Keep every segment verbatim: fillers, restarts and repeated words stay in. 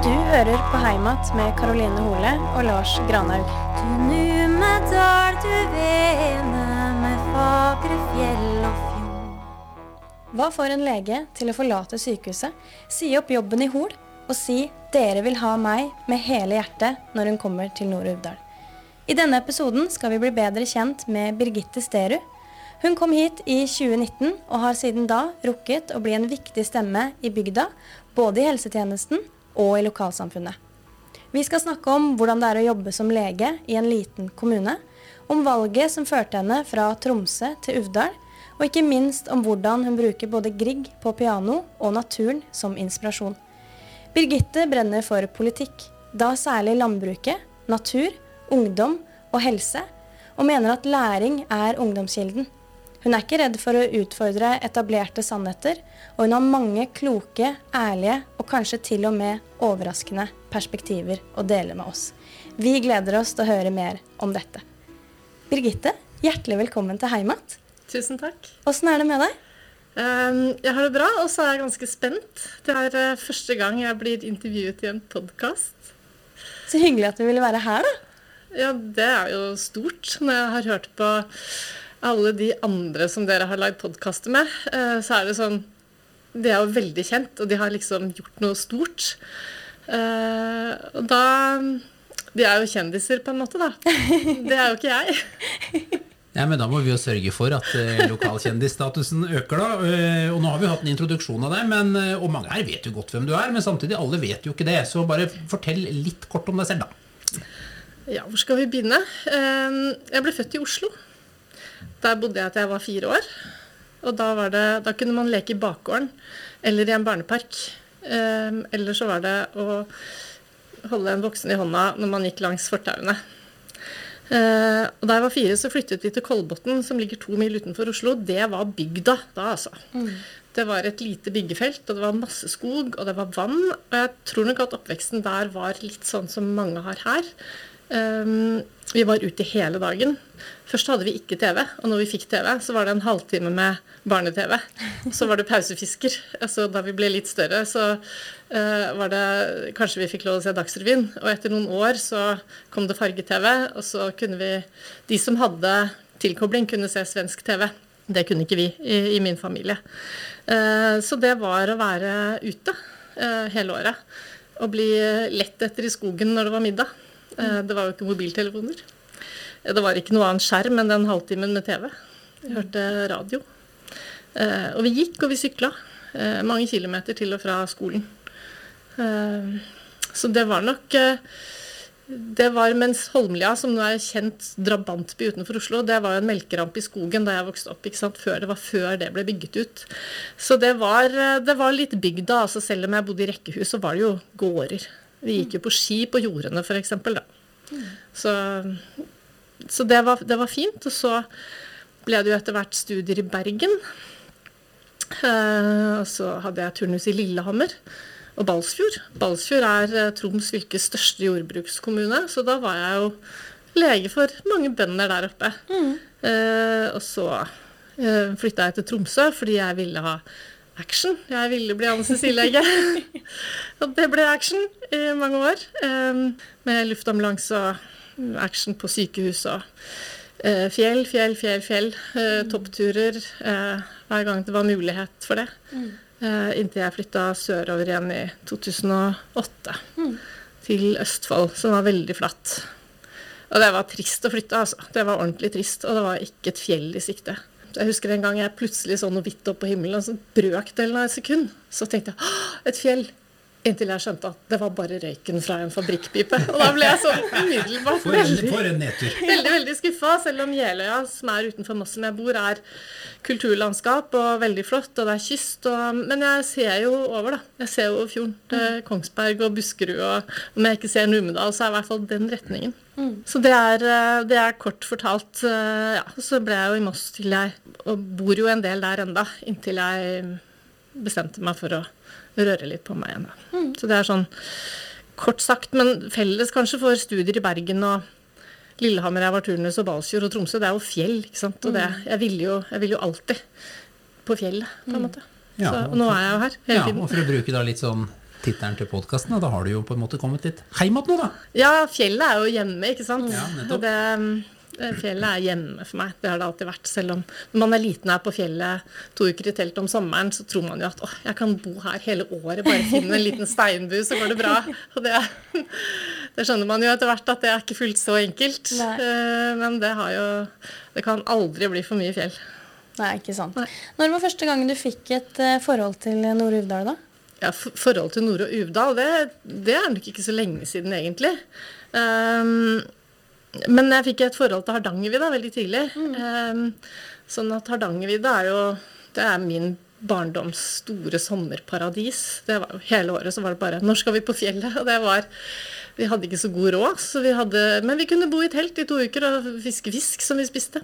Du hører på Heimat med Caroline Hole og Lars Granhaug. Du Numedal, du vene med fagre fjell og fjord. Hva får en lege til å forlate sykehuset, si opp jobben i Hol og si «Dere vil ha meg» med hele hjertet når hun kommer til Nord-Uvdal? I denne episoden skal vi bli bedre kjent med Birgitte Sterud. Hun kom hit i tjue nitten og har siden da rukket å bli en viktig stemme i bygda, både i helsetjenesten og i lokalsamfunnet. Vi skal snakke om hvordan det er å jobbe som lege i en liten kommune, om valget som førte henne fra Tromsø til Uvdal, og ikke minst om hvordan hun bruker både Grieg på piano og naturen som inspirasjon. Birgitte brenner for politikk, da særlig landbruket, natur, ungdom og helse, og mener at læring er ungdomskilden. Hun er ikke redd for å utfordre etablerte sannheter, og hun har mange kloke, ærlige og kanskje til og med overraskende perspektiver å dele med oss. Vi gleder oss til å høre mer om dette. Birgitte, hjertelig velkommen til Heimat. Tusen takk. Hvordan er det med deg? Um, jeg har det bra, og så er jeg ganske spent. Det er uh, første gang jeg blir intervjuet i en podcast. Så hyggelig at du ville være her da. Ja, det er jo stort. Når jeg har hørt på alle de andre som dere har lagd podcaster med, uh, så er det sånn, de er jo veldig kjent, og de har liksom gjort noe stort. Uh, og da, de er jo kjendiser på en måte da. Det er jo ikke jeg. Ja, men da må vi jo sørge for at uh, lokalkjendisstatusen øker da, uh, og nå har vi hatt en introduksjon av deg, men, uh, og mange her vet jo godt hvem du er, men samtidig alle vet jo ikke det, så bare fortell litt kort om deg selv da. Ja, hvor skal vi begynne? Uh, jeg ble født i Oslo. Der bodde jeg til jeg var fire år, og da, var det, da kunne man leke i bakgården, eller i en barnepark, uh, eller så var det å holde en voksen i hånda når man gikk langs fortauene. Uh, og da jeg var fire så flyttet vi til Kolbotn, som ligger to mil utenfor Oslo. Det var bygda da altså. Mm. Det var et lite byggefelt, og det var masse skog, og det var vann. Og jeg tror nok at oppveksten der var litt sånn som mange har her. Um, vi var ute hele dagen. Først hadde vi ikke T V, og når vi fikk T V så var det en halvtime med barne-T V. Så var det pausefisker. Altså, da vi ble litt større så uh, var det, kanskje vi fikk lov å se Dagsrevyen. Og etter noen år så kom det farge-T V, og så kunne vi, de som hadde tilkobling kunne se svensk T V. Det kunne ikke vi i, i min familie. Uh, så det var å være ute uh, hele året. Og bli lett etter i skogen når det var middag. Uh, det var jo ikke mobiltelefoner. Det var ikke noe annet skjerm enn den halvtimen med T V. Vi hørte radio. Eh, og vi gikk og vi sykla eh, mange kilometer til og fra skolen. Eh, så det var nok, eh, det var mens Holmlia, som nå er kjent drabantby utenfor Oslo, det var jo en melkeramp i skogen da jeg vokste opp, ikke sant? Før det var før det ble bygget ut. Så det var, det var litt bygda, altså selv om jeg bodde i rekkehus, så var det jo gårder. Vi gikk jo på ski på jordene for eksempel da. Så... Så det var, det var fint, og så ble det jo etter hvert studier i Bergen. Eh, og så hadde jeg turnus i Lillehammer og Balsfjord. Balsfjord er eh, Troms fylkes største jordbrukskommune, så da var jeg jo lege for mange bønder der oppe. Mm. Eh, og så eh, flyttet jeg til Tromsø, fordi jeg ville ha action. Jeg ville bli anestesilege. Og det ble action i mange år, eh, med luftambulans og action på sykehus og eh, fjell, fjell, fjell, fjell, eh, mm. toppturer, eh, hver gang det var mulighet for det. Mm. Eh, inntil jeg flyttet sørover igjen i to tusen og åtte mm. til Østfold, som var veldig flatt. Og det var trist å flytte, altså. Det var ordentlig trist, og det var ikke et fjell i sikte. Jeg husker en gang jeg plutselig så noe hvitt opp på himmelen, og så brøkdelen av et sekund, så tenkte jeg, et fjell! Inntil jeg skjønte at det var bare røyken fra en fabrikkpipe. Og da ble jeg så umiddelbart for en, for en nedtur. veldig, veldig skuffet, selv om Jeløya, som er utenfor Moss som jeg bor, er kulturlandskap og veldig flott, og det er kyst. Og, men jeg ser jo over da. Jeg ser jo over fjorden til Kongsberg og Buskerud, og om jeg ikke ser Numedal, så er i hvert fall den retningen. Mm. Så det er, det er kort fortalt, ja, så ble jeg jo i Moss til jeg, og bor jo en del der enda, inntil jeg bestemte meg for å røre litt på meg igjen. Mm. Så det er sånn kort sagt, men felles kanskje for studier i Bergen og Lillehammer, jeg var turnus og Balsfjord og Tromsø, det er jo fjell, ikke sant? Og det, jeg vil jo, jeg vil jo alltid på fjellet, på en måte. Ja, så, og nå er jeg jo her hele ja, tiden. Og for å bruke da litt sånn tittelen til podcasten, og da har du jo på en måte kommet litt heimat nå da. Ja, fjellet er jo hjemme, ikke sant? Ja, nettopp. Og det, fjellet er hjemme for meg, det har det alltid vært. Selv om når man er liten her på fjellet to uker i telt om sommeren, så tror man jo at åh, jeg kan bo her hele året, bare finne en liten steinbu, så går det bra. Og det, det skjønner man jo etter hvert at det er ikke fullt så enkelt. Nei. Men det har jo, det kan aldri bli for mye fjell. Nei, ikke sant. Nei. Når var første gangen du fikk et eh, forhold til Nord-Uvdal da? Ja, for- forhold til Nord- og Uvdal, det, det er nok ikke så lenge siden egentlig. Um, men jeg fikk et forhold til Hardangervidda veldig tidlig. Um, sånn at Hardangervidda er jo, det er min barndoms store sommerparadis. Det var jo hele året så var det bare, når skal vi på fjellet? Og det var, vi hadde ikke så god råd, så vi hadde, men vi kunne bo i telt i to uker og fiske fisk som vi spiste.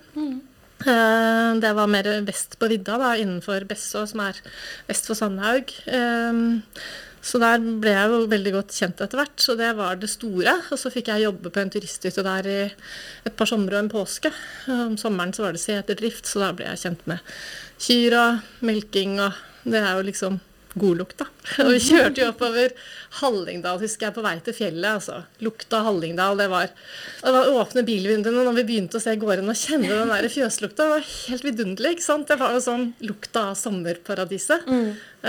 Uh, det var mer vest på vidda da, innenfor Besså, som er vest for Sandhaug. Um, så der ble jeg jo veldig godt kjent etter hvert, så det var det store. Og så fikk jeg jobbe på en turisthytte der i et par sommer og en påske. Om sommeren så var det seterdrift, så da ble jeg kjent med kyr og melking, og det er jo liksom god lukt da. Og vi kjørte jo oppover Hallingdal, husker jeg, på vei til fjellet, altså. Lukta Hallingdal, det var, det var åpne bilvinduene når vi begynte å se gården og kjenne den der fjøslukta. Det var helt vidunderlig, ikke sant? Det var jo sånn lukta av sommerparadiset. Mm.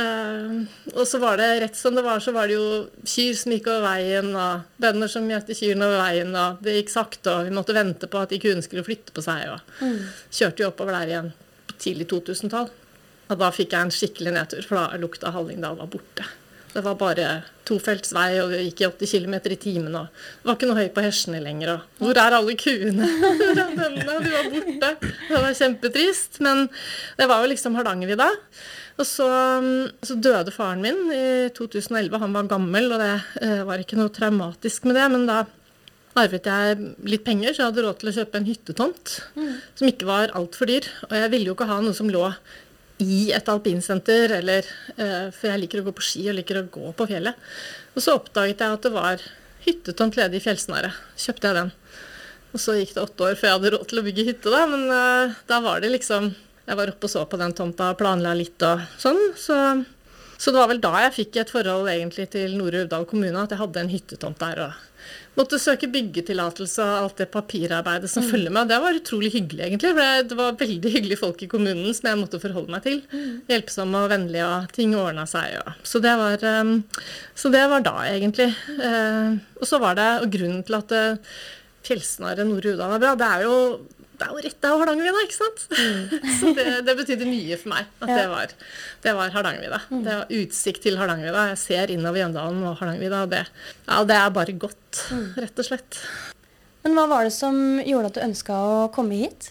Uh, og så var det rett som det var, så var det jo kyr som gikk over veien, og bønder som mjøtte kyrene over veien, og det gikk sakte, og vi måtte vente på at de kuene skulle flytte på seg, og mm. kjørte jo oppover der igjen på tidlig to tusen-tall. Og da fikk jeg en skikkelig nedtur, for da lukta Hallingdal var borte. Det var bare tofeltsvei, og vi gikk i åtti kilometer i timen, og det var ikke noe høy på hersene lenger. Og hvor er alle kuene? De var borte. Det var kjempetrist, men det var jo liksom Hardangervidda. Og så, så døde faren min i to tusen og elleve. Han var gammel, og det eh, var ikke noe traumatisk med det, men da arvet jeg litt penger, så jeg hadde råd til å kjøpe en hyttetomt, mm. som ikke var alt for dyr. Og jeg ville jo ikke ha noe som lå i et alpinsenter, eller, uh, for jeg liker å gå på ski og liker å gå på fjellet. Og så oppdaget jeg at det var hyttetomt ledig i fjellsnæret. Kjøpte jeg den. Og så gikk det åtte år før jeg hadde råd til å bygge hytte da, men uh, da var det liksom, jeg var oppe og så på den tomta og planla litt og sånn, så, så det var vel da jeg fikk et forhold egentlig til Nord-Uvdal kommune, at jeg hadde en hyttetomt der, og måtte søke byggetillatelse og alt det papirarbeidet som mm. følger med. Det var utrolig hyggelig egentlig, for det var veldig hyggelige folk i kommunen som jeg måtte forholde meg til. Mm. Hjelpsomme og vennlige, og ting ordnet seg. Og. Så, det var, um, så det var da egentlig. Uh, og så var det, og grunnen til at uh, fjellsnare Nord-Uvdal er bra, det er jo det er jo rett av Hardangervidda, ikke sant? Mm. Så det, det betydde mye for meg at ja. det var, det var Hardangervidda. Mm. Det var utsikt til Hardangervidda. Jeg ser innover Jøndalen og Hardangervidda, og det, ja, det er bare godt, mm. rett og slett. Men hva var det som gjorde at du ønsket å komme hit?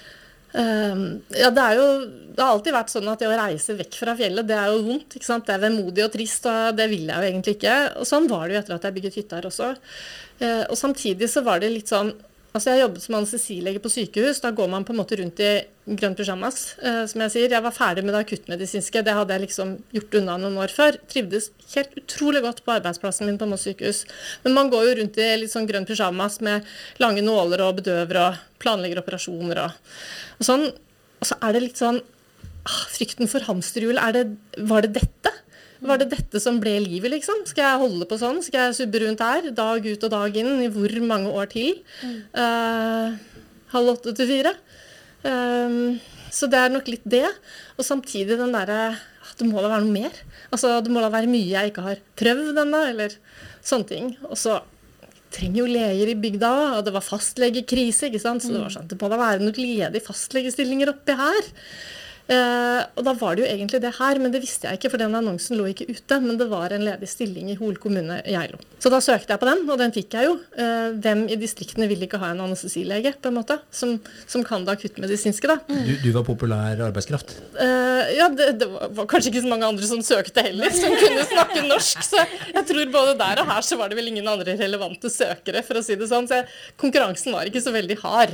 Um, ja, det er jo, det har alltid vært sånn at det å reise vekk fra fjellet, det er jo vondt, ikke sant? Det er vemodig og trist, og det vil jeg jo egentlig ikke. Og sånn var det jo etter at jeg bygget hytte her også. Uh, og samtidig så var det litt sånn, altså jeg jobbet som anestesilege på sykehus, da går man på en måte rundt i grønn pyjamas, eh, som jeg sier. Jeg var ferdig med det akuttmedisinske, det hadde jeg liksom gjort unna noen år før. Trivdes helt utrolig godt på arbeidsplassen min på Moss sykehus. Men man går jo rundt i litt sånn grønn pyjamas med lange nåler og bedøver og planlegger operasjoner og, og sånn. Og så er det litt sånn, ah, frykten for hamsterhjul, er det, var det dette? Var det dette som ble livet, liksom? Skal jeg holde på sånn? Skal jeg subbe rundt her, dag ut og dag inn, i hvor mange år til? Mm. Uh, halv åtte til fire. Um, så det er nok litt det. Og samtidig den derre, det må da være noe mer. Altså, det må da være mye jeg ikke har prøvd ennå, eller sånne ting. Og så trenger jo leger i bygda, og det var fastlegekrise, ikke sant? Så det var sånn, det må da være noen ledige fastlegestillinger oppi her. Uh, og da var det jo egentlig det her, men det visste jeg ikke, for den annonsen lå ikke ute, men det var en ledig stilling i Hol kommune i Geilo. Så da søkte jeg på den, og den fikk jeg jo. Uh, hvem i distriktene ville ikke ha en anestesilege, på en måte, som, som kan det akuttmedisinske da. Mm. Du, du var populær arbeidskraft? Uh, ja, det, det var kanskje ikke så mange andre som søkte heller, som kunne snakke norsk, så jeg tror både der og her så var det vel ingen andre relevante søkere, for å si det sånn, så jeg, konkurransen var ikke så veldig hard.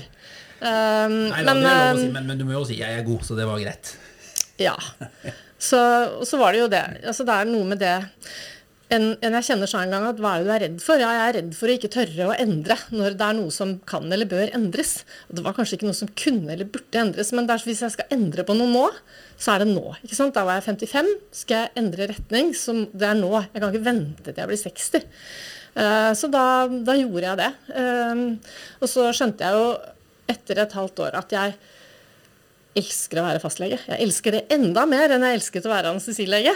Um, Nei, da, men, det er lov å si, men, men du må jo si jeg er god, så det var greit. Ja, så, så var det jo det. Altså, det er noe med det. enn en jeg kjenner så en gang at hva er det du er redd for? Ja, jeg er redd for å ikke tørre å endre når det er noe som kan eller bør endres. Og det var kanskje ikke noe som kunne eller burde endres, men der, hvis jeg skal endre på noe nå, så er det nå. Ikke sant? Da var jeg femtifem, skal jeg endre retning, så det er nå. Jeg kan ikke vente til jeg blir seksti. Uh, så da, da gjorde jeg det. Uh, og så skjønte jeg jo etter et halvt år at jeg elsker å være fastlege. Jeg elsker det enda mer enn jeg elsket å være anestesilege.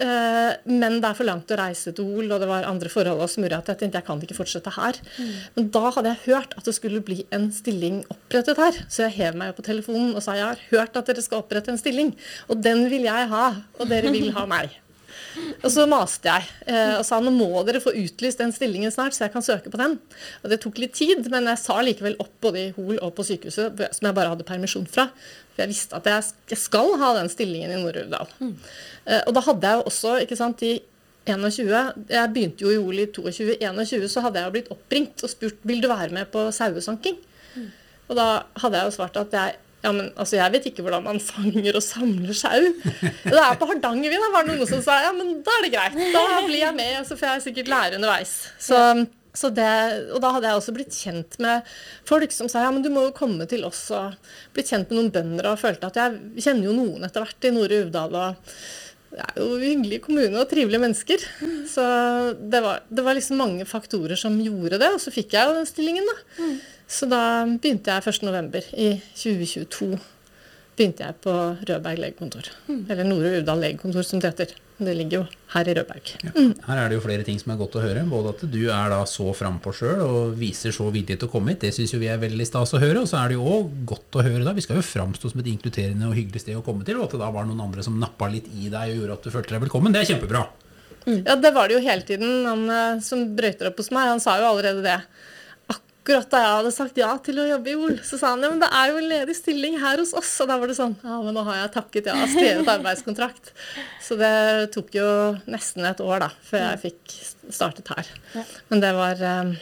Men det er for langt å reise til Hol, og det var andre forhold som gjorde at jeg tenkte jeg kan ikke fortsette her. Mm. Men da hadde jeg hørt at det skulle bli en stilling opprettet her. Så jeg hev meg på telefonen og sa jeg har hørt at dere skal opprette en stilling, og den vil jeg ha, og dere vil ha meg. Og så maste jeg eh, og sa nå må dere få utlyst den stillingen snart, så jeg kan søke på den. Og det tok litt tid, men jeg sa likevel opp både i Hol og på sykehuset, som jeg bare hadde permisjon fra. For jeg visste at jeg, jeg skal ha den stillingen i Nord-Uvdal. Mm. Eh, og da hadde jeg jo også, ikke sant, i tjueen, jeg begynte jo i Hol i tjueto, i tjueen så hadde jeg jo blitt oppringt og spurt, vil du være med på sauesanking? Mm. Og da hadde jeg jo svart at jeg Ja, men altså, jeg vet ikke hvordan man fanger og samler sau. Det er på Hardangervidda, da var det noen som sa, ja, men da er det greit. Da blir jeg med, så får jeg sikkert lære underveis. Så, så det, og da hadde jeg også blitt kjent med folk som sa, ja, men du må jo komme til oss, og blitt kjent med noen bønder, og følte at jeg kjenner jo noen etter hvert i Nord-Uvdal, og det er jo hyggelig kommune og trivelige mennesker. Så det var, det var liksom mange faktorer som gjorde det, og så fikk jeg jo den stillingen da. Mm. Så da begynte jeg første november i tjue tjueto, begynte jeg på Rødberg legekontor. Mm. Eller Nord-Uvdal legekontor som det heter. Det ligger jo her i Rødberg. Ja. Mm. Her er det jo flere ting som er godt å høre. Både at du er da så frem på selv og viser så vilje til å komme hit. Det synes jo vi er veldig stas å høre. Og så er det jo også godt å høre da. Vi skal jo fremstå som et inkluderende og hyggelig sted å komme til. Og at det da var noen andre som nappet litt i deg og gjorde at du følte deg velkommen. Det er kjempebra. Mm. Ja, det var det jo hele tiden. Han som brøyter opp hos meg, han sa jo allerede det. Akkurat da jeg hadde sagt ja til å jobbe i Hol, så sa han, ja, men det er jo en ledig stilling her hos oss. Og da var det sånn, ja, men nå har jeg takket, ja, skrevet arbeidskontrakt. Så det tok jo nesten et år da, før jeg fikk startet her. Ja. Men det var,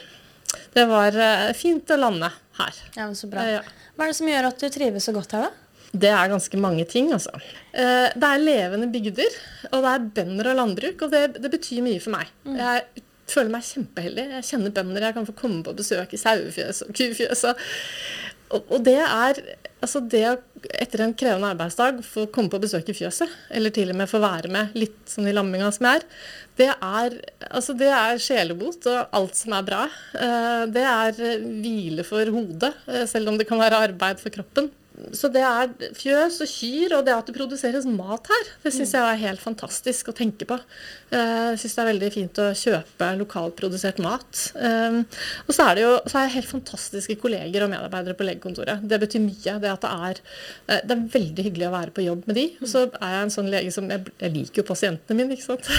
det var fint å lande her. Ja, men så bra. Ja. Hva er det som gjør at du trives så godt her da? Det er ganske mange ting, altså. Det er levende bygder, og det er bønder og landbruk, og det, det betyr mye for meg. Mm. Jeg er føler meg kjempeheldig. Jeg kjenner bønder, jeg kan få komme på besøk i sauefjøs og kufjøs. Og, og det er, altså det etter en krevende arbeidsdag, få komme på besøk i fjøset, eller til og med få være med litt sånn i lamminga som jeg er, det er, altså det er sjelebot og alt som er bra. Det er hvile for hodet, selv om det kan være arbeid for kroppen. Så det er fjøs og kyr, og det at det produseres mat her, det synes jeg er helt fantastisk å tenke på. Jeg synes det er veldig fint å kjøpe lokalt produsert mat. Og så er det jo, så er jeg helt fantastiske kolleger og medarbeidere på legekontoret. Det betyr mye, det at det er, det er veldig hyggelig å være på jobb med de. Og så er jeg en sånn lege som, jeg, jeg liker jo pasientene mine, ikke sant?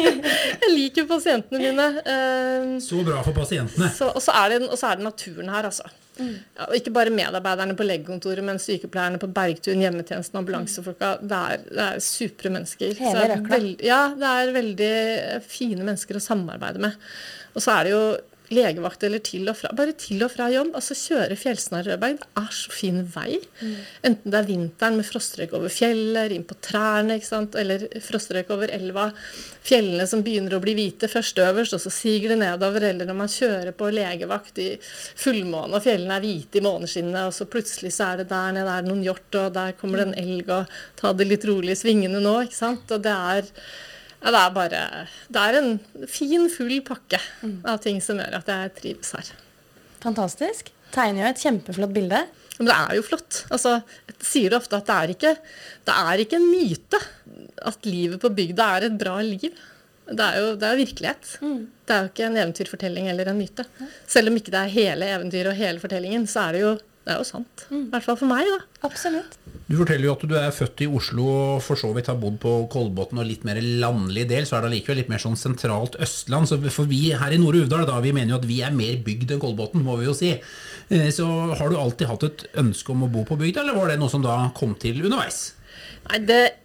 Jeg liker jo pasientene mine. Så bra for pasientene. Så, og, så er det, og så er det naturen her, altså. Mm. Ja, og ikke bare medarbeiderne på legekontoret, men sykepleierne på Bergtun, hjemmetjenesten, ambulansefolka. Det er, det er supre mennesker. Hele røkla. Ja, det er veldig fine mennesker å samarbeide med. Og så er det jo legevakt eller til og fra, bare til og fra jobb, altså kjøre Fjellsnarrødberg, det er så fin vei. Mm. Enten det er vinteren med frostrøyk over fjellet, inn på trærne, ikke sant? Eller frostrøyk over elva, fjellene som begynner å bli hvite først øverst, og så siger det nedover, eller når man kjører på legevakt i fullmåne, og fjellene er hvite i måneskinnet, og så plutselig så er det der nede, der er noen hjort, og der kommer det en elg, og ta det litt rolig i svingene nå, ikke sant? Og det er Ja, det er bare, det er en fin, full pakke av ting som gjør at jeg trives her. Fantastisk. Tegner jo et kjempeflott bilde. Men det er jo flott. Altså, jeg sier det ofte at det er ikke, det er ikke en myte at livet på bygda er et bra liv. Det er jo det er virkelighet. Mm. Det er jo ikke en eventyrfortelling eller en myte. Selv om ikke det er hele eventyret og hele fortellingen, så er det jo, det er jo sant. Mm. I hvert fall for meg da. Absolutt. Du forteller jo at du er født i Oslo og for så vidt har bodd på Kolbotn og litt mer landlig del, så er det likevel litt mer sånn sentralt Østland. Så for vi her i Nord-Uvdal, da, vi mener jo at vi er mer bygd enn Kolbotn, må vi jo si. Så har du alltid hatt et ønske om å bo på bygd, eller var det noe som da kom til underveis? Nei, det,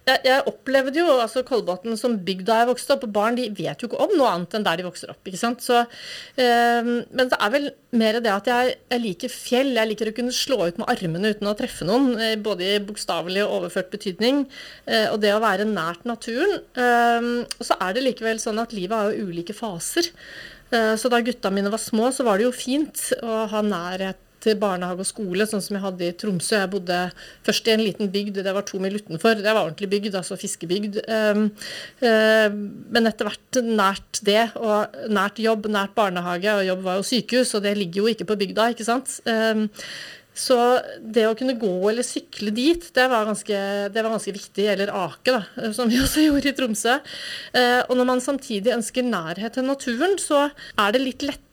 jeg, jeg opplevde jo altså Kolbotn som bygd da jeg vokste opp, og barn de vet jo ikke om noe annet enn der de vokser opp, ikke sant? Så, eh, men det er vel mer det at jeg, jeg liker fjell, jeg liker å kunne slå ut med armene uten å treffe noen, eh, både i bokstavelig og overført betydning, eh, og det å være nært naturen. Eh, og så er det likevel sånn at livet har jo ulike faser. Eh, så da gutta mine var små, så var det jo fint å ha nærhet til barnehage og skole, sånn som jeg hadde i Tromsø. Jeg bodde først i en liten bygd, det var to mil utenfor. Det var ordentlig bygd, altså fiskebygd. Um, uh, men etter hvert nært det, og nært jobb, nært barnehage, og jobb var jo sykehus, og det ligger jo ikke på bygda, ikke sant? Um, så det å kunne gå eller sykle dit, det var ganske, det var ganske viktig, eller ake da, som vi også gjorde i Tromsø. Uh, og når man samtidig ønsker nærhet til naturen, så er det litt lett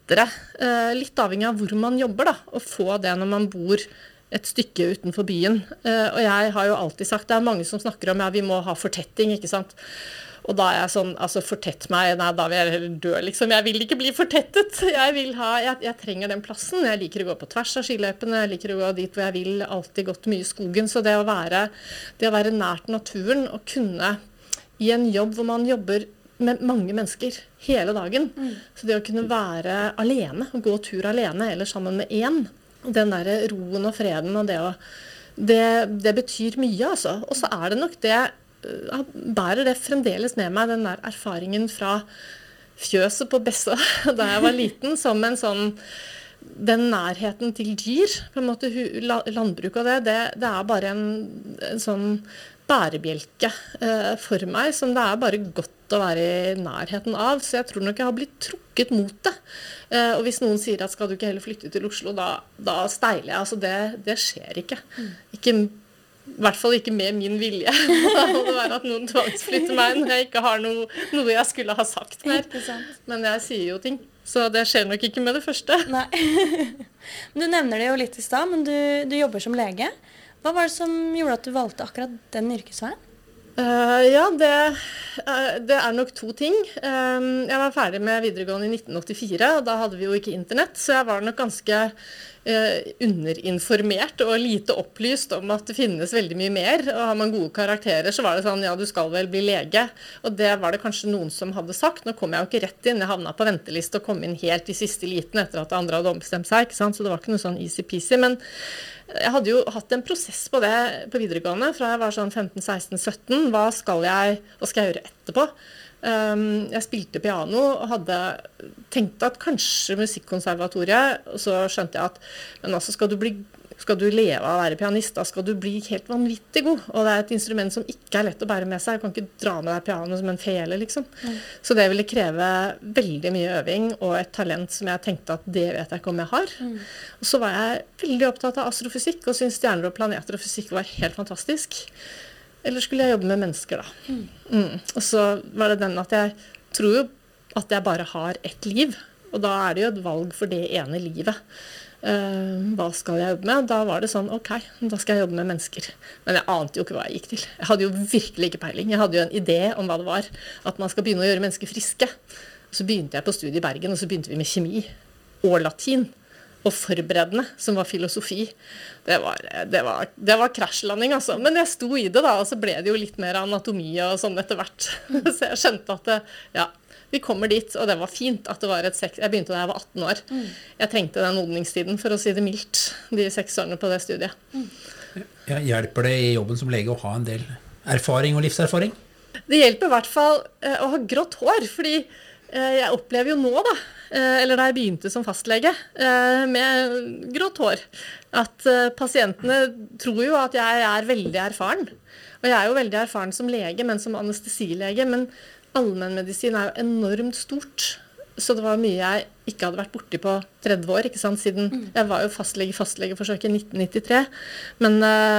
litt avhengig av hvor man jobber da, og få det når man bor et stykke utenfor byen. Og jeg har jo alltid sagt, det er mange som snakker om, ja, vi må ha fortetting, ikke sant? Og da er jeg sånn, altså fortett meg, nei, da vil jeg heller dø, liksom. Jeg vil ikke bli fortettet. Jeg vil ha, jeg, jeg trenger den plassen. Jeg liker å gå på tvers av skiløypene, jeg liker å gå dit hvor jeg vil, alltid gått mye i skogen. Så det å være, det å være nært naturen, og kunne i en jobb hvor man jobber med mange mennesker hele dagen. Mm. Så det å kunne være alene, og gå tur alene, eller sammen med en, den der roen og freden, og det, å, det, det betyr mye, altså. Og så er det nok det, jeg bærer det fremdeles med meg, den der erfaringen fra fjøset på Bessa, da jeg var liten, som en sånn, den nærheten til dyr, på en måte landbruk og det, det, det er bare en, en sånn bærebjelke eh, for meg, som det er bare godt å være i nærheten av, så jeg tror nok jeg har blitt trukket mot det. Eh, og hvis noen sier at skal du ikke heller flytte til Oslo, da, da steiler jeg, altså det, det skjer ikke. Mm. Ikke. I hvert fall ikke med min vilje. Da må det være at noen tvangsflytter meg når jeg ikke har noe, noe jeg skulle ha sagt mer. Men jeg sier jo ting, så det skjer nok ikke med det første. Nei. Du nevner det jo litt i stad, men du, du jobber som lege. Hva var det som gjorde at du valgte akkurat den yrkesveien? Uh, ja, det, uh, det er nok to ting. Um, jeg var ferdig med videregående i nitten åttifire, og da hadde vi jo ikke internett, så jeg var nok ganske uh, underinformert og lite opplyst om at det finnes veldig mye mer. Og har man gode karakterer, så var det sånn, ja, du skal vel bli lege. Og det var det kanskje noen som hadde sagt. Nå kom jeg jo ikke rett inn, jeg havna på venteliste og kom inn helt i siste liten etter at det andre hadde ombestemt seg, ikke sant? Så det var ikke noe sånn easy-peasy, men jeg hadde jo hatt en prosess på det på videregående fra jeg var sånn femten, seksten, sytten. Hva skal jeg, hva skal jeg gjøre etterpå? Um, jeg spilte piano og hadde tenkt at kanskje musikkonservatoriet, og så skjønte jeg at, men altså skal du bli, skal du leve av å være pianist, da skal du bli helt vanvittig god. Og det er et instrument som ikke er lett å bære med seg. Jeg kan ikke dra med deg piano som en fele, liksom. Mm. Så det ville kreve veldig mye øving og et talent som jeg tenkte at det vet jeg ikke om jeg har. Mm. Og så var jeg veldig opptatt av astrofysikk og syntes stjerner og planeter og fysikk var helt fantastisk. Eller skulle jeg jobbe med mennesker da? Mm. Mm. Og så var det den at jeg tror jo at jeg bare har ett liv, og da er det jo et valg for det ene livet. Uh, hva skal jeg jobbe med? Da var det sånn, ok, da skal jeg jobbe med mennesker. Men jeg ante jo ikke hva jeg gikk til. Jeg hadde jo virkelig ikke peiling. Jeg hadde jo en idé om hva det var, at man skal begynne å gjøre mennesker friske. Og så begynte jeg på studiet i Bergen, og så begynte vi med kjemi og latin. Og forberedende, som var filosofi. Det var, det var, det var krasjlanding, altså. Men jeg sto i det da, og så ble det jo litt mer anatomi og sånn etter hvert. Så jeg skjønte at det, ja, vi kommer dit, og det var fint at det var et seks... Jeg begynte da jeg var atten år. Mm. Jeg trengte den modningstiden, for å si det mildt, de seks årene på det studiet. Mm. Ja, hjelper det i jobben som lege å ha en del erfaring og livserfaring? Det hjelper i hvert fall eh, å ha grått hår, fordi eh, jeg opplever jo nå da, eh, eller da jeg begynte som fastlege, eh, med grått hår, at eh, pasientene tror jo at jeg er veldig erfaren. Og jeg er jo veldig erfaren som lege, men som anestesilege, men allmennmedisin er jo enormt stort, så det var mye jeg ikke hadde vært borti på tretti år, ikke sant, siden mm. jeg var jo fastlege, fastlegeforsøk i nitten nittitre, men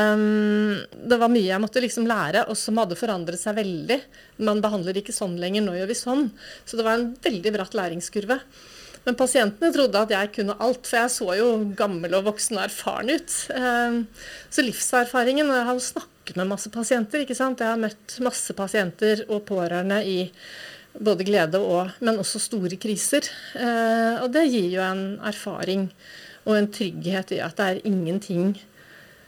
øh, det var mye jeg måtte liksom lære, og som hadde forandret seg veldig. Man behandler ikke sånn lenger, nå gjør vi sånn, så det var en veldig bratt læringskurve. Men pasientene trodde at jeg kunne alt, for jeg så jo gammel og voksen og erfaren ut. Så livserfaringen, og jeg har jo snakket med masse pasienter, ikke sant? Jeg har møtt masse pasienter og pårørende i både glede og, men også store kriser. Og det gir jo en erfaring og en trygghet i at det er ingenting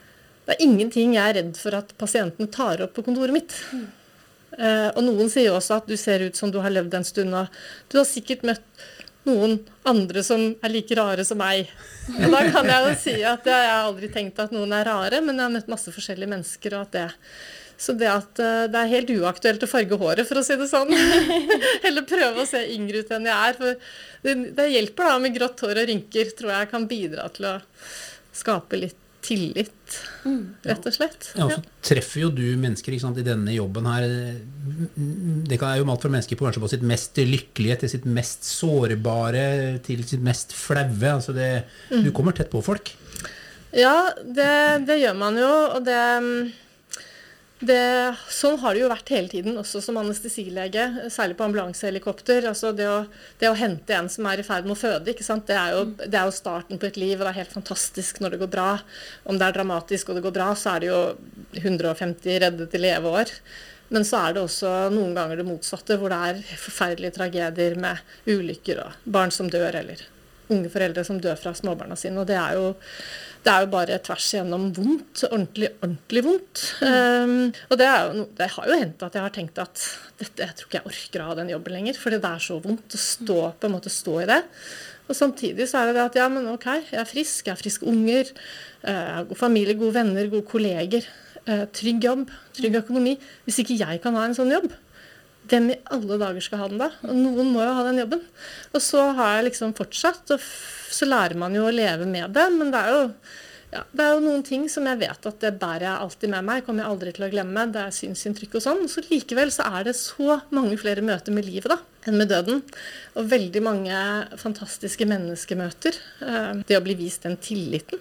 det er ingenting jeg er redd for at pasienten tar opp på kontoret mitt. Mm. Uh, og noen sier også at du ser ut som du har levd en stund, og du har sikkert møtt noen andre som er like rare som meg. Og da kan jeg jo si at jeg har aldri tenkt at noen er rare, men jeg har møtt masse forskjellige mennesker, og at det, så det at uh, det er helt uaktuelt å farge håret, for å si det sånn. Eller prøve å se yngre ut enn jeg er, for det, det hjelper da med grått hår og rynker, tror jeg kan bidra til å skape litt tillit, mm. rett og slett. Ja, og så treffer jo du mennesker, ikke sant, i denne jobben her. Det kan være jo alt for mennesker på, kanskje på sitt mest lykkelige, til sitt mest sårbare, til sitt mest flaue. Altså det, mm. du kommer tett på folk. Ja, det, det gjør man jo, og det, det, sånn har det jo vært hele tiden, også som anestesilege, særlig på ambulansehelikopter. Altså det å, det å hente en som er i ferd med å føde, ikke sant? Det er, jo, det er jo starten på et liv, og det er helt fantastisk når det går bra. Om det er dramatisk og det går bra, så er det jo hundre og femti reddede leveår. Men så er det også noen ganger det motsatte, hvor det er forferdelige tragedier med ulykker og barn som dør, eller unge foreldre som dør fra småbarna sine, og det er jo Det er jo bare tvers igjennom vondt, ordentlig, ordentlig vondt. Mm. Um, og det, er jo, det har jo hendt at jeg har tenkt at dette, jeg tror ikke jeg orker å ha den jobben lenger, fordi det er så vondt å stå, på en måte stå i det. Og samtidig så er det det at ja, men ok, jeg er frisk, jeg har friske unger, jeg har god familie, gode venner, gode kolleger, trygg jobb, trygg økonomi. Hvis ikke jeg kan ha en sånn jobb, hvem i alle dager skal ha den da? Og noen må jo ha den jobben. Og så har jeg liksom fortsatt, og så lærer man jo å leve med det, men det er jo, ja, det er jo noen ting som jeg vet at det bærer jeg alltid med meg, kommer jeg aldri til å glemme, det er synsinntrykk og sånn. Så likevel så er det så mange flere møter med livet da, enn med døden. Og veldig mange fantastiske menneskemøter. Det å bli vist den tilliten.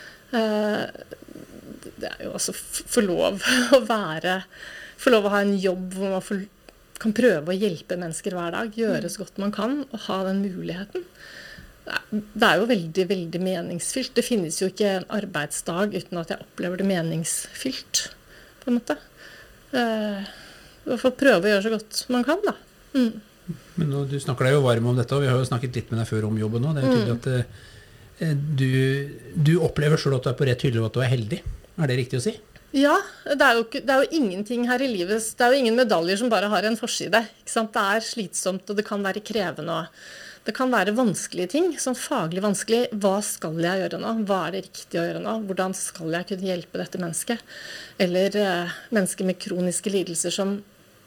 Det er jo også få lov å være, få lov å ha en jobb hvor man får, kan prøve å hjelpe mennesker hver dag, gjøre så godt man kan, og ha den muligheten. Det er jo veldig, veldig meningsfylt. Det finnes jo ikke en arbeidsdag uten at jeg opplever det meningsfylt, på en måte. I hvert fall prøve å gjøre så godt man kan, da. Mm. Men nå, du snakker deg jo varm om dette, og vi har jo snakket litt med deg før om jobben nå. Det er jo tydelig at eh, du, du opplever selv at du er på rett hylle, og at du er heldig. Er det riktig å si? Ja, det er, jo, det er jo ingenting her i livet, det er jo ingen medaljer som bare har en forside, ikke sant? Det er slitsomt, og det kan være krevende, og det kan være vanskelige ting, sånn faglig vanskelig. Hva skal jeg gjøre nå? Hva er det riktig å gjøre nå? Hvordan skal jeg kunne hjelpe dette mennesket? Eller eh, mennesker med kroniske lidelser som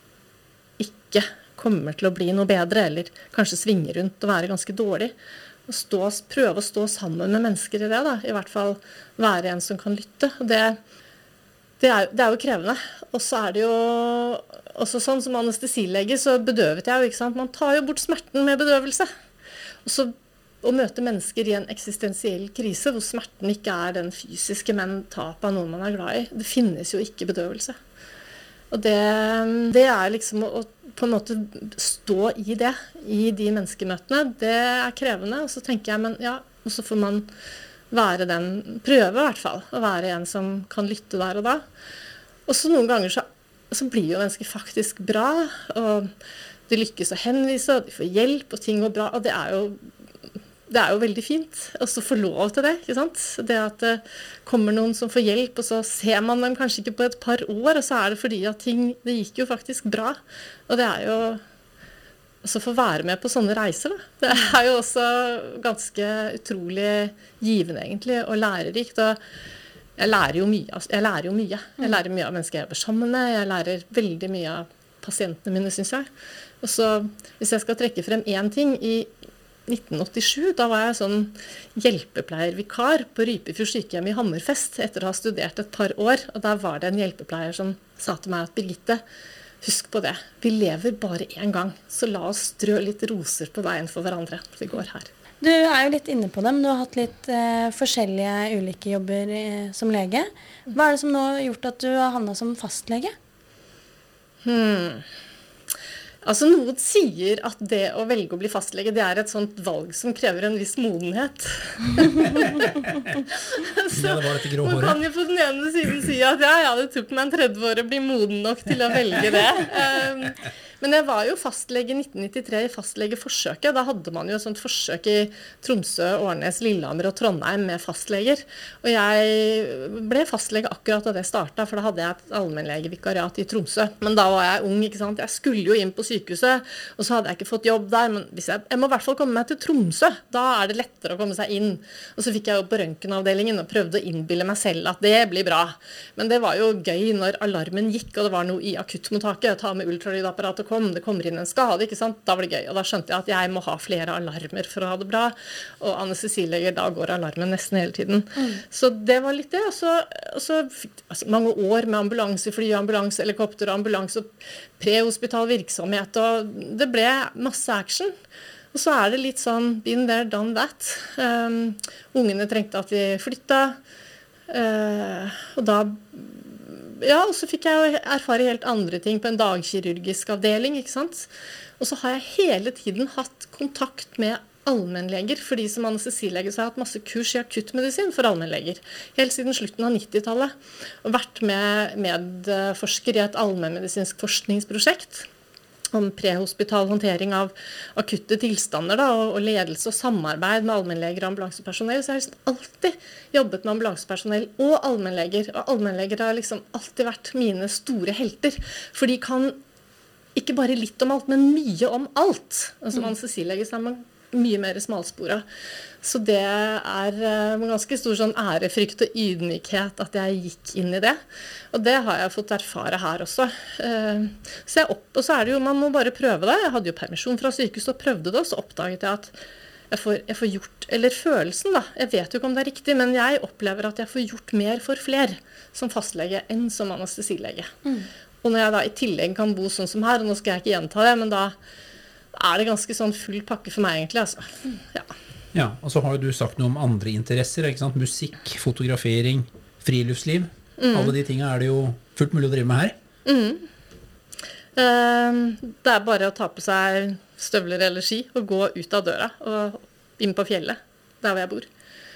ikke kommer til å bli noe bedre, eller kanskje svinge rundt og være ganske dårlig. Og stå, prøve å stå sammen med mennesker i det, da. I hvert fall være en som kan lytte. Og det, det, er, det er jo krevende. Og så er det jo også sånn som anestesilege, så bedøvet jeg jo, ikke sant? Man tar jo bort smerten med bedøvelse. Og så å møte mennesker i en eksistensiell krise, hvor smerten ikke er den fysiske, men tap av noen man er glad i. Det finnes jo ikke bedøvelse. Og det, det er liksom å, å på en måte stå i det, i de menneskemøtene. Det er krevende, og så tenker jeg, men ja, og så får man være den, prøve i hvert fall, å være en som kan lytte der og da. Og så noen ganger så, så blir jo mennesker faktisk bra, og de lykkes å henvise, og de får hjelp, og ting går bra, og det er jo, det er jo veldig fint å få lov til det, ikke sant? Det at det kommer noen som får hjelp, og så ser man dem kanskje ikke på et par år, og så er det fordi at ting, det gikk jo faktisk bra. Og det er jo, også få være med på sånne reiser, da. Det er jo også ganske utrolig givende egentlig, og lærerikt, og jeg lærer jo mye, jeg lærer jo mye. Jeg lærer mye av mennesker jeg jobber sammen med, jeg lærer veldig mye av pasientene mine, synes jeg. Og så, hvis jeg skal trekke frem en ting, i nitten åttisju, da var jeg sånn hjelpepleiervikar på Rypefjord sykehjem i Hammerfest, etter å ha studert et par år, og der var det en hjelpepleier som sa til meg at Birgitte, husk på det, vi lever bare en gang, så la oss strø litt roser på veien for hverandre, det går her. Du er jo litt inne på dem, du har hatt litt eh, forskjellige ulike jobber eh, som lege. Hva er det som nå har gjort at du har havnet som fastlege? Hmm... Altså, noen sier at det å velge å bli fastlege, det er et sånt valg som krever en viss modenhet. Så ja, det var dette grå håret. Man kan jo på den ene siden si at ja, ja, det tok meg en tredve år å bli moden nok til å velge det. Um, Men jeg var jo fastlege i nitten nittitre i fastlegeforsøket. Da hadde man jo et sånt forsøk i Tromsø, Årnes, Lillehammer og Trondheim med fastleger. Og jeg ble fastlege akkurat da det startet, for da hadde jeg et allmennlegevikariat i Tromsø. Men da var jeg ung, ikke sant. Jeg skulle jo inn på sykehuset, og så hadde jeg ikke fått jobb der. Men hvis jeg, jeg må i hvert fall komme meg til Tromsø, da er det lettere å komme seg inn. Og så fikk jeg jobb på røntgenavdelingen og prøvde å innbille meg selv at det blir bra. Men det var jo gøy når alarmen gikk, og det var noe i akuttmottaket. Ta med ultralydapparat og kom, det kommer inn en skade, ikke sant? Da var det gøy. Og da skjønte jeg at jeg må ha flere alarmer for å ha det bra. Og anestesileger, da går alarmen nesten hele tiden. Mm. Så det var litt det. Og så, og så fikk altså, mange år med ambulansefly, ambulansehelikopter, ambulanse og prehospital virksomhet, og det ble masse action. Og så er det litt sånn, been there, done that. Um, ungene trengte at vi flytta, uh, og da ja, og så fikk jeg jo erfare helt andre ting på en dagkirurgisk avdeling, ikke sant? Og så har jeg hele tiden hatt kontakt med allmennleger, fordi som anestesilege så har jeg hatt masse kurs i akuttmedisin for allmennleger, helt siden slutten av nittitallet, og vært med medforsker i et allmennmedisinsk forskningsprosjekt om prehospital håndtering av akutte tilstander da, og, og ledelse og samarbeid med allmennleger og ambulansepersonell. Så jeg har liksom alltid jobbet med ambulansepersonell og allmennleger. Og allmennleger har liksom alltid vært mine store helter. For de kan ikke bare litt om alt, men mye om alt. Og som anestesilege så er man mye mer smalspora. Så det er uh, ganske stor sånn ærefrykt og ydmykhet at jeg gikk inn i det. Og det har jeg fått erfare her også. Uh, så jeg opp, og så er det jo, man må bare prøve det. Jeg hadde jo permisjon fra sykehuset og prøvde det, og så oppdaget jeg at jeg får, jeg får gjort, eller følelsen da, jeg vet jo ikke om det er riktig, men jeg opplever at jeg får gjort mer for flere som fastlege enn som anestesilege. Mm. Og når jeg da i tillegg kan bo sånn som her, og nå skal jeg ikke gjenta det, men da er det ganske sånn full pakke for meg egentlig, altså. Ja. Ja, og så har jo du sagt noe om andre interesser, ikke sant? Musikk, fotografering, friluftsliv. Mm. Alle de tingene er det jo fullt mulig å drive med her. Mm. Uh, det er bare å ta på seg støvler eller ski og gå ut av døra og inn på fjellet, der hvor jeg bor.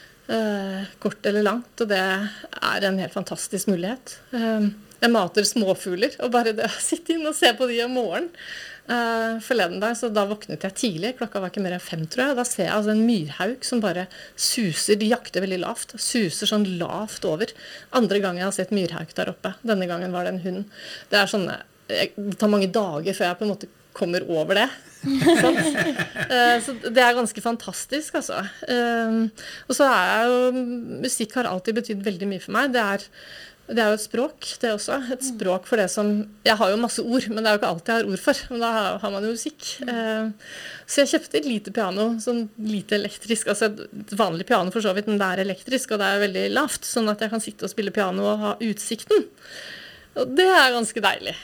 Uh, kort eller langt, og det er en helt fantastisk mulighet. Uh, jeg mater småfugler, og bare det å sitte inn og se på de om morgenen. Uh, forleden der, så da våknet jeg tidlig, klokka var ikke mer enn fem, tror jeg. Da ser jeg altså en myrhauk som bare suser, de jakter veldig lavt, suser sånn lavt over. Andre gang jeg har sett myrhauk der oppe, denne gangen var det en hund. Det er sånne, det tar mange dager før jeg på en måte kommer over det. uh, så det er ganske fantastisk, altså. Uh, og så er jeg jo, musikk har alltid betydd veldig mye for meg. Det er Det er jo et språk, det også. Et språk for det som jeg har jo masse ord, men det er jo ikke alt jeg har ord for. Men da har man jo musikk. Så jeg kjøpte et lite piano, sånn lite elektrisk. Altså et vanlig piano for så vidt, men det er elektrisk, og det er veldig lavt. Sånn at jeg kan sitte og spille piano og ha utsikten. Og det er ganske deilig.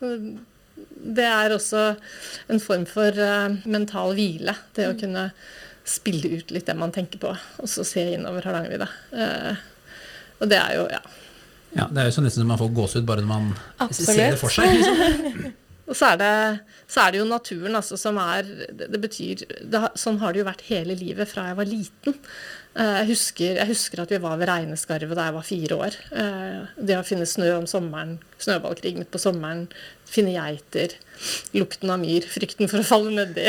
Det er også en form for mental hvile. Det å kunne spille ut litt det man tenker på, og så se innover Hardangervidda. Og det er jo, ja. Ja, det er jo så nesten som man får gåsehud bare når man Absolutt. Ser det for seg. Liksom. Og så er, det, så er det jo naturen altså, som er, det, det betyr, det, sånn har det jo vært hele livet fra jeg var liten. Jeg husker, jeg husker at vi var ved Reineskarvet da jeg var fire år. Det å finne snø om sommeren, snøballkrig midt på sommeren, finne geiter, lukten av myr, frykten for å falle nedi.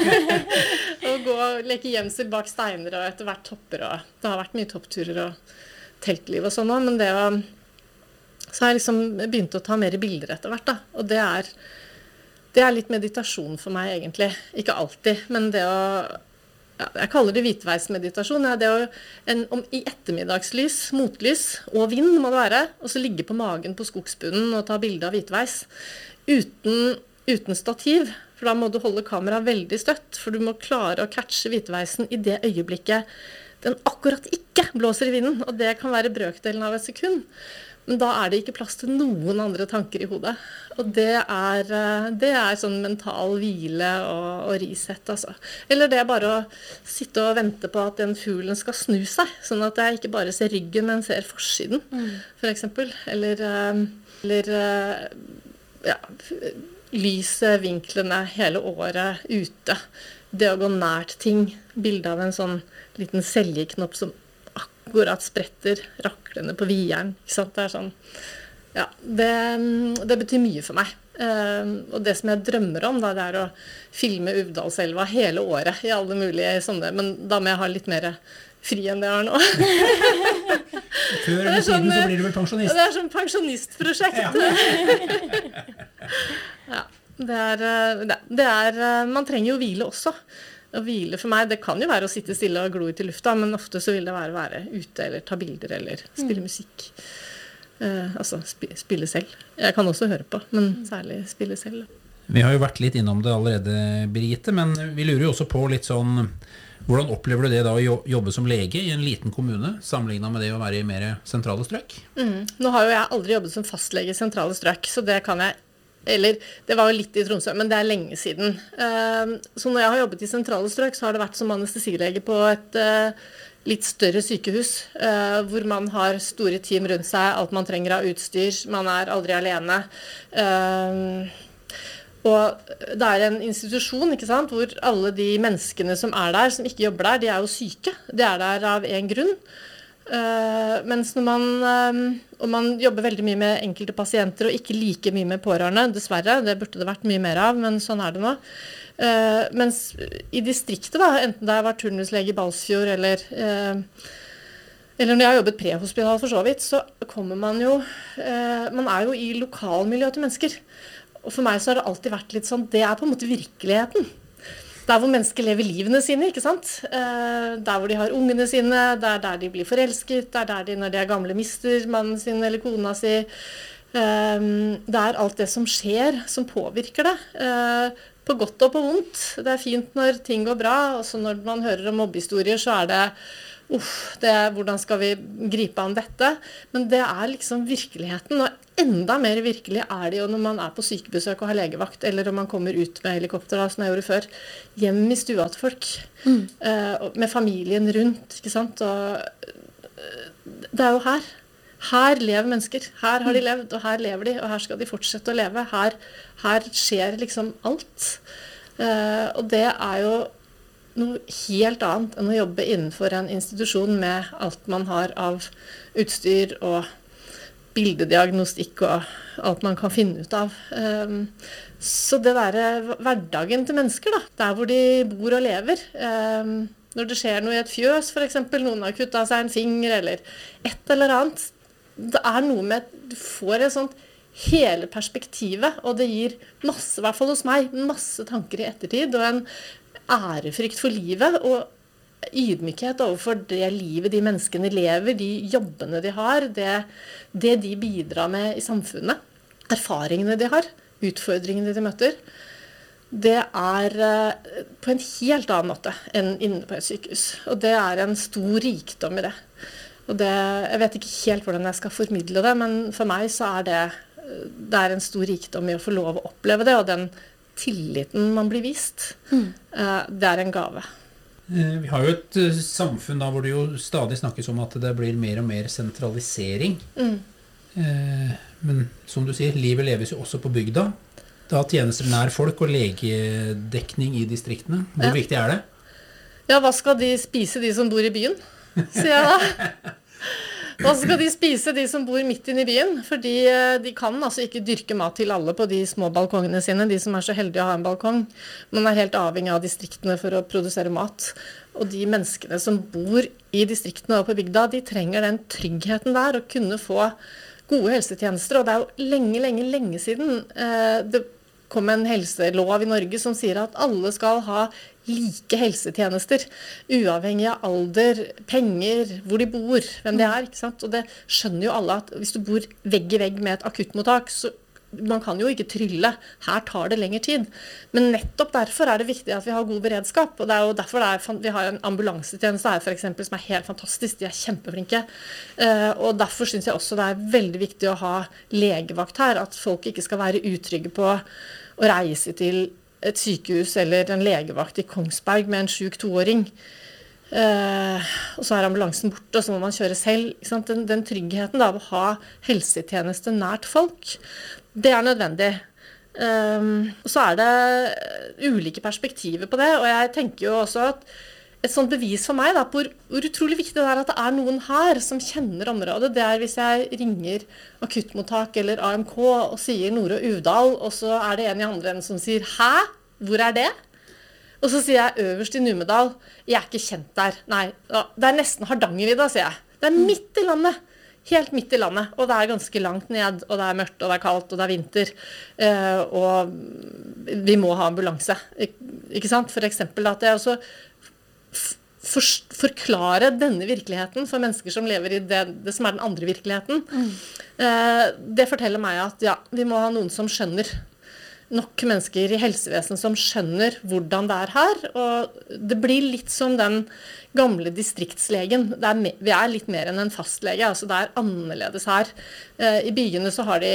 Og gå og leke gjemsel bak steiner og etter hvert topper. Og, det har vært mye toppturer og teltliv og sånn, men det å så har jeg liksom begynt å ta mer bilder etter hvert da, og det er, det er litt meditasjon for meg egentlig, ikke alltid, men det å, ja, jeg kaller det hvitveismeditasjon, ja, det å, en, om, i ettermiddagslys, motlys og vind må det være, og så ligge på magen på skogsbunnen og ta bilde av hvitveis, uten, uten stativ, for da må du holde kameraet veldig støtt, for du må klare å catche hvitveisen i det øyeblikket den akkurat ikke blåser i vinden, og det kan være brøkdelen av et sekund. Men da er det ikke plass til noen andre tanker i hodet. Og det er, det er sånn mental hvile og, og reset, altså. Eller det er bare å sitte og vente på at den fuglen skal snu seg, sånn at jeg ikke bare ser ryggen, men ser forsiden, mm. for eksempel. Eller, eller ja, lyset, vinklene hele året ute. Det å gå nært ting, bildet av en sånn liten seljeknopp som akkurat spretter raklene på vieren, ikke sant? Det er sånn, ja, det, det betyr mye for meg. Eh, og det som jeg drømmer om, da, det er å filme Uvdalselva hele året i alle mulige sånne, men da må jeg ha litt mer fri enn det jeg har nå. Før eller siden så blir du vel pensjonist. Det er sånn pensjonistprosjekt. Ja. Ja, det er, det, det er, man trenger jo hvile også. Å hvile for meg, det kan jo være å sitte stille og glo ut i lufta, men ofte så vil det være å være ute eller ta bilder eller spille musikk. Eh, altså sp spille selv. Jeg kan også høre på, men særlig spille selv. Vi har jo vært litt innom det allerede, Birgitte, men vi lurer jo også på litt sånn, hvordan opplever du det da å jobbe som lege i en liten kommune, sammenlignet med det å være i mer sentrale strøk? Mm. Nå har jo jeg aldri jobbet som fastlege i sentrale strøk, så det kan jeg, eller det var jo litt i Tromsø, men det er lenge siden. Uh, så når jeg har jobbet i sentrale strøk, så har det vært som anestesilege på et uh, litt større sykehus, uh, hvor man har store team rundt seg, alt man trenger av utstyr, man er aldri alene. Uh, og det er en institusjon, ikke sant, hvor alle de menneskene som er der, som ikke jobber der, de er jo syke. De er der av en grunn. Uh, mens når man, um, og man jobber veldig mye med enkelte pasienter, og ikke like mye med pårørende, dessverre, det burde det vært mye mer av, men sånn er det nå. Uh, mens i distriktet da, enten det har vært turnuslege i Balsfjord, eller, uh, eller når jeg har jobbet prehospital for så vidt, så kommer man jo, uh, man er jo i lokalmiljøet til mennesker. Og for meg så har det alltid vært litt sånn, det er på en måte virkeligheten. Der hvor mennesker lever livene sine, ikke sant? Uh, der hvor de har ungene sine, der, der de blir forelsket, der, der de når de er gamle mister mannen sin eller kona si. Uh, det er alt det som skjer, som påvirker det. Uh, på godt og på vondt. Det er fint når ting går bra, og så når man hører om mobbehistorier, så er det, uff, det er, hvordan skal vi gripe an dette? Men det er liksom virkeligheten, og enda mer virkelig er det jo når man er på sykebesøk og har legevakt, eller om man kommer ut med helikopter, da, som jeg gjorde før, hjem i stua til folk, mm. uh, med familien rundt, ikke sant? Og uh, det er jo her. Her lever mennesker. Her har de levd, og her lever de, og her skal de fortsette å leve. Her, her skjer liksom alt. Uh, og det er jo noe helt annet enn å jobbe innenfor en institusjon med alt man har av utstyr og bildediagnostikk og alt man kan finne ut av. Um, så det der hverdagen til mennesker da, der hvor de bor og lever, um, når det skjer noe i et fjøs, for eksempel, noen har kuttet av seg en finger eller et eller annet, det er noe med, du får et sånt hele perspektivet, og det gir masse, i hvert fall hos meg, masse tanker i ettertid, og en ærefrykt for livet, og ydmykhet overfor det livet de menneskene lever, de jobbene de har, det, det de bidrar med i samfunnet, erfaringene de har, utfordringene de møter, det er uh, på en helt annen måte enn inne på et sykehus. Og det er en stor rikdom i det. Og det, jeg vet ikke helt hvordan jeg skal formidle det, men for meg så er det, det er en stor rikdom i å få lov å oppleve det, og den tilliten man blir vist, mm. uh, det er en gave. Vi har jo et samfunn da hvor det jo stadig snakkes om at det blir mer og mer sentralisering. Mm. Eh, men som du sier, livet leves jo også på bygda. Da tjenester nær folk og legedekning i distriktene. Hvor ja. viktig er det? Ja, hva skal de spise, de som bor i byen? Sier jeg da. Hva skal de spise, de som bor midt inne i byen? Fordi de kan altså ikke dyrke mat til alle på de små balkongene sine, de som er så heldige å ha en balkong. Man er helt avhengig av distriktene for å produsere mat. Og de menneskene som bor i distriktene og på bygda, de trenger den tryggheten der, å kunne få gode helsetjenester. Og det er jo lenge, lenge, lenge siden eh, det kom en helselov i Norge som sier at alle skal ha like helsetjenester, uavhengig av alder, penger, hvor de bor, hvem de er, ikke sant? Og det skjønner jo alle at hvis du bor vegg i vegg med et akuttmottak, så man kan jo ikke trylle. Her tar det lengre tid. Men nettopp derfor er det viktig at vi har god beredskap, og det er jo derfor det er, vi har en ambulansetjeneste her for eksempel, som er helt fantastisk, de er kjempeflinke. Og derfor synes jeg også det er veldig viktig å ha legevakt her, at folk ikke skal være utrygge på å reise til et sykehus eller en legevakt i Kongsberg med en syk toåring. Eh, og så er ambulansen borte, og så må man kjøre selv. Ikke sant? Den, den tryggheten da, av å ha helsetjeneste nært folk, det er nødvendig. Um, og så er det ulike perspektiver på det, og jeg tenker jo også at et sånt bevis for meg da, på hvor, hvor utrolig viktig det er at det er noen her som kjenner området. Det er hvis jeg ringer akuttmottak eller A M K og sier Nore Uvdal, og så er det en i andre enden som sier, hæ? Hvor er det? Og så sier jeg øverst i Numedal, jeg er ikke kjent der. Nei, det er nesten Hardangervidda, sier jeg. Det er midt i landet. Helt midt i landet, og det er ganske langt ned, og det er mørkt, og det er kaldt, og det er vinter, eh, og vi må ha ambulanse, ikke sant? For eksempel at jeg også for, forklare denne virkeligheten for mennesker som lever i det, det som er den andre virkeligheten. Mm. Eh, det forteller meg at ja, vi må ha noen som skjønner, nok mennesker i helsevesenet som skjønner hvordan det er her, og det blir litt som den gamle distriktslegen. Det er, vi er litt mer enn en fastlege, altså det er annerledes her. Eh, I byene så har de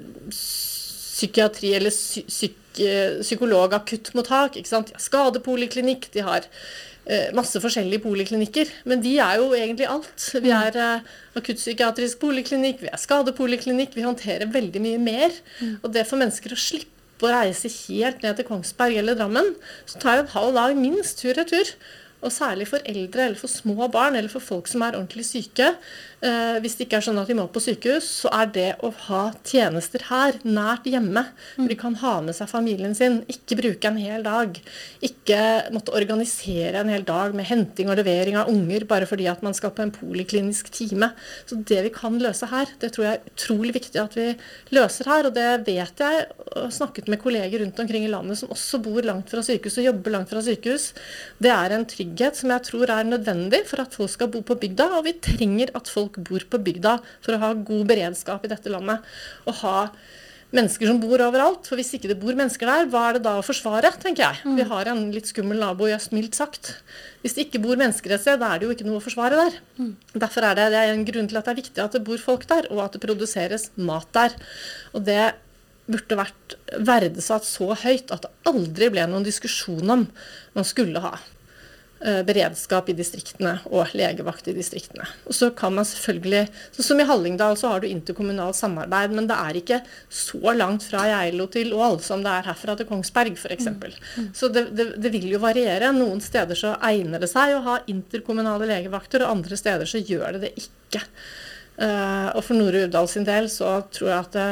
psykiatri eller psyk, psykolog akuttmottak, ikke sant? Skadepoliklinikk, de har eh, masse forskjellige poliklinikker, men de er jo egentlig alt. Vi er eh, akuttpsykiatrisk poliklinikk, vi er skadepoliklinikk, vi håndterer veldig mye mer, mm. og det for mennesker å slippe å reise helt ned til Kongsberg eller Drammen, så tar det en halv dag minst tur-retur. Og særlig for eldre eller for små barn eller for folk som er ordentlig syke, eh, hvis det ikke er sånn at de må på sykehus, så er det å ha tjenester her, nært hjemme, hvor de kan ha med seg familien sin, ikke bruke en hel dag, ikke måtte organisere en hel dag med henting og levering av unger, bare fordi at man skal på en poliklinisk time. Så det vi kan løse her, det tror jeg er utrolig viktig at vi løser her, og det vet jeg, og har snakket med kolleger rundt omkring i landet som også bor langt fra sykehus og jobber langt fra sykehus. Det er en trygg som jeg tror er nødvendig for at folk skal bo på bygda, og vi trenger at folk bor på bygda for å ha god beredskap i dette landet, og ha mennesker som bor overalt, for hvis ikke det bor mennesker der, hva er det da å forsvare, tenker jeg. Mm. Vi har en litt skummel nabo i øst, mildt sagt. Hvis det ikke bor mennesker et sted, da er det jo ikke noe å forsvare der. Mm. Derfor er det, det er en grunn til at det er viktig at det bor folk der, og at det produseres mat der. Og det burde vært verdesatt så høyt at det aldri ble noen diskusjon om man skulle ha beredskap i distriktene og legevakt i distriktene. Og så kan man selvfølgelig, så som i Hallingdal så har du interkommunalt samarbeid, men det er ikke så langt fra Geilo til Ål som det er herfra til Kongsberg for eksempel. Mm. Mm. Så det, det, det vil jo variere. Noen steder så egner det seg å ha interkommunale legevakter, og andre steder så gjør det det ikke. Uh, og for Nore Uvdal sin del så tror jeg at det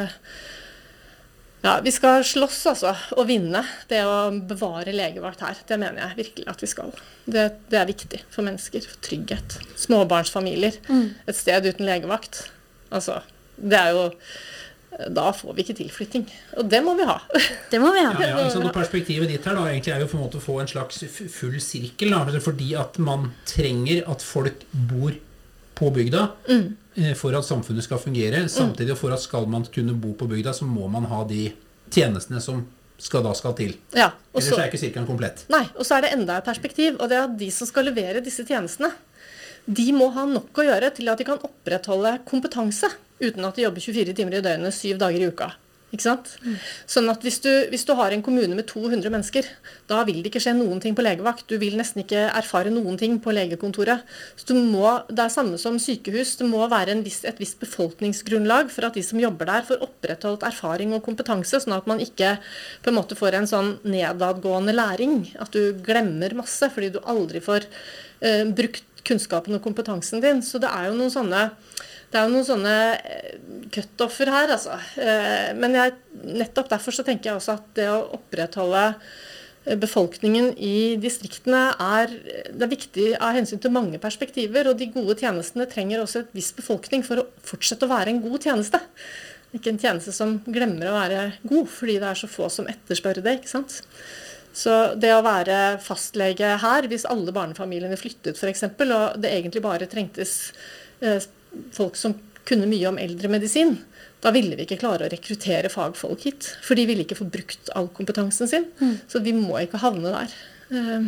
Ja, vi skal slåss altså, og vinne det å bevare legevakt her. Det mener jeg virkelig at vi skal. Det, det er viktig for mennesker, for trygghet. Småbarnsfamilier, mm. et sted uten legevakt. Altså, det er jo, da får vi ikke tilflytting. Og det må vi ha. Det må vi ha. Ja, ja, liksom, perspektivet ditt her da, egentlig er jo på en måte å få en slags full sirkel, da, fordi at man trenger at folk bor på bygda, mm. for at samfunnet skal fungere. Samtidig for at skal man kunne bo på bygda, så må man ha de tjenestene som skal da skal til. Ja, Ellers så, er ikke sirkelen komplett. Nei, og så er det enda et perspektiv, og det er at de som skal levere disse tjenestene, de må ha nok å gjøre til at de kan opprettholde kompetanse, uten at de jobber tjuefire timer i døgnet, syv dager i uka. Ikke sant? Mm. Sånn at hvis du, hvis du har en kommune med to hundre mennesker, da vil det ikke skje noen ting på legevakt. Du vil nesten ikke erfare noen ting på legekontoret. Så du må, det er samme som sykehus, det må være en viss, et visst befolkningsgrunnlag for at de som jobber der får opprettholdt erfaring og kompetanse, sånn at man ikke på en måte får en sånn nedadgående læring, at du glemmer masse, fordi du aldri får eh, brukt kunnskapen og kompetansen din. Så det er jo noen sånne Det er jo noen sånne cut-offer her, altså. Men jeg, nettopp derfor så tenker jeg også at det å opprettholde befolkningen i distriktene er, det er viktig av hensyn til mange perspektiver, og de gode tjenestene trenger også et viss befolkning for å fortsette å være en god tjeneste. Ikke en tjeneste som glemmer å være god, fordi det er så få som etterspør det, ikke sant? Så det å være fastlege her, hvis alle barnefamiliene flyttet for eksempel, og det egentlig bare trengtes folk som kunne mye om eldremedisin, da ville vi ikke klare å rekruttere fagfolk hit, for de ville ikke få brukt all kompetansen sin. Mm. Så vi må ikke havne der. Uh,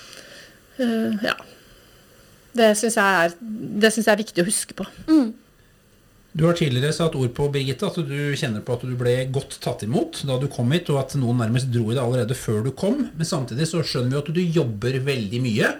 uh, ja. Det synes jeg er, det synes jeg er viktig å huske på. Mm. Du har tidligere satt ord på, Birgitte, at du kjenner på at du ble godt tatt imot da du kom hit, og at noen nærmest dro i det allerede før du kom, men samtidig så skjønner vi at du jobber veldig mye.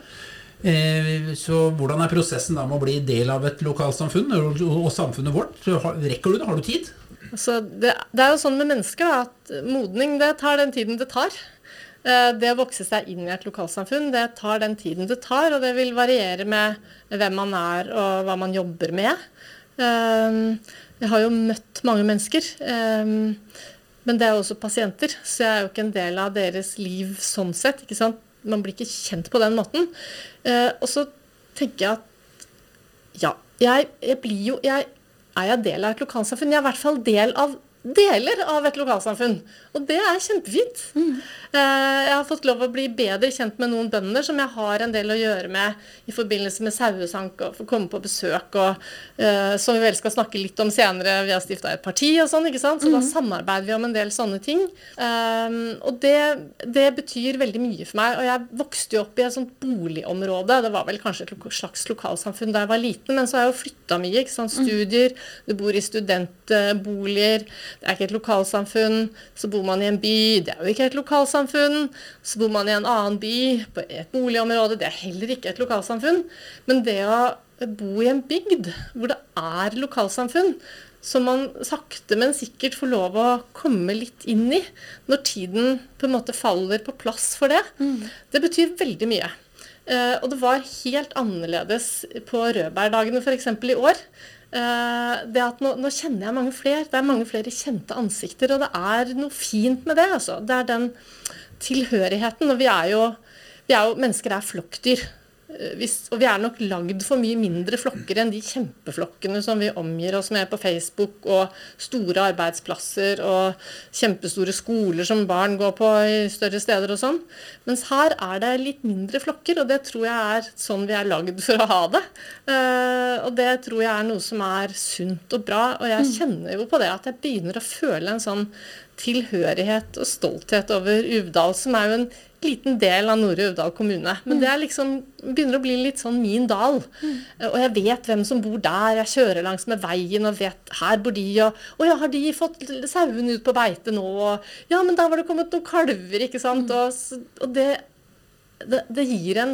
Så hvordan er prosessen da med å bli del av et lokalsamfunn og samfunnet vårt? Rekker du det? Har du tid? Altså, det, det er jo sånn med mennesker da, at modning det tar den tiden det tar. Eh, Det å vokse seg inn i et lokalsamfunn, det tar den tiden det tar, og det vil variere med hvem man er og hva man jobber med. Eh, Jeg har jo møtt mange mennesker, eh, men det er jo også pasienter, så jeg er jo ikke en del av deres liv sånn sett, ikke sant? Man blir ikke kjent på den måten. Eh, Og så tenker jeg at, ja, jeg, jeg blir jo, jeg er jeg del av et lokalsamfunn? Jeg er i hvert fall del av deler av et lokalsamfunn, og det er kjempefint. Mm. Jeg har fått lov å bli bedre kjent med noen bønder som jeg har en del å gjøre med i forbindelse med sauesank og få komme på besøk, og uh, som vi vel skal snakke litt om senere. Vi har stiftet et parti og sånn, ikke sant? Så mm. da samarbeider vi om en del sånne ting. Um, og det, det betyr veldig mye for meg, og jeg vokste jo opp i et sånt boligområde. Det var vel kanskje et slags lokalsamfunn da jeg var liten, men så har jeg jo flyttet mye, ikke sant? Studier, du bor i studentboliger. Det er ikke et lokalsamfunn, så bor man i en by, det er jo ikke et lokalsamfunn, så bor man i en annen by, på et boligområde, det er heller ikke et lokalsamfunn. Men det å bo i en bygd, hvor det er lokalsamfunn, som man sakte, men sikkert får lov å komme litt inn i, når tiden på en måte faller på plass for det, mm. det betyr veldig mye. Uh, og det var helt annerledes på Rødbergdagene for eksempel i år. Uh, det at nå, nå kjenner jeg mange flere, det er mange flere kjente ansikter, og det er noe fint med det, altså. Det er den tilhørigheten, og vi er jo, vi er jo mennesker er flokkdyr. Hvis, og vi er nok lagd for mye mindre flokker enn de kjempeflokkene som vi omgir oss med på Facebook, og store arbeidsplasser og kjempestore skoler som barn går på i større steder og sånn. Mens her er det litt mindre flokker, og det tror jeg er sånn vi er lagd for å ha det. Uh, og det tror jeg er noe som er sunt og bra, og jeg kjenner jo på det at jeg begynner å føle en sånn tilhørighet og stolthet over Uvdal, som er jo en liten del av Nordre Uvdal kommune. Men det er liksom, begynner å bli litt sånn min dal. Mm. Og jeg vet hvem som bor der. Jeg kjører langs med veien og vet, her bor de, og, og ja, har de fått sauen ut på beite nå? Og, ja, men da var det kommet noen kalver, ikke sant? Mm. Og, og det, det, det gir en